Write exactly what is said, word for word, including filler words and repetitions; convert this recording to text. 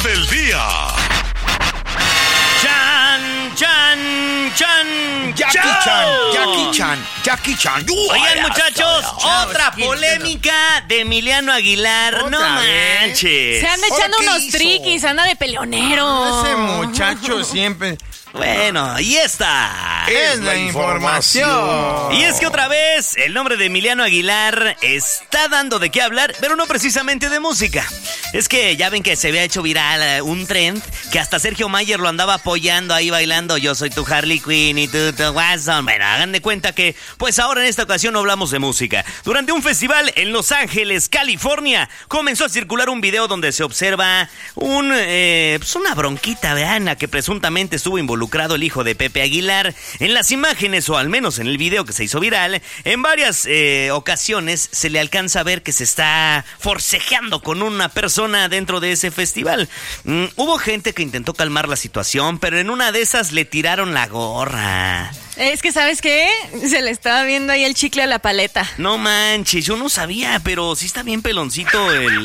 del día. Chan, chan, chan, Jackie chan. Chan, Jackie Chan, Jackie Chan. Oigan, muchachos, otra polémica de Emiliano Aguilar. No manches. Se anda echando ¿Ahora qué unos hizo? triquis, anda de peleonero. Ese muchacho siempre Bueno, y esta es la información. Y es que otra vez el nombre de Emiliano Aguilar está dando de qué hablar, pero no precisamente de música. Es que ya ven que se había hecho viral eh, un trend que hasta Sergio Mayer lo andaba apoyando ahí bailando. Yo soy tu Harley Quinn y tú tu Watson. Bueno, hagan de cuenta que pues ahora en esta ocasión no hablamos de música. Durante un festival en Los Ángeles, California, comenzó a circular un video donde se observa un eh, pues una bronquita, ¿verdad? En la que presuntamente estuvo involucrado el hijo de Pepe Aguilar. En las imágenes, o al menos en el video que se hizo viral, en varias eh, ocasiones se le alcanza a ver que se está forcejeando con una persona dentro de ese festival. Mm, hubo gente que intentó calmar la situación, pero en una de esas le tiraron la gorra. Es que, ¿sabes qué? Se le estaba viendo ahí el chicle a la paleta. No manches, yo no sabía, pero sí está bien peloncito el...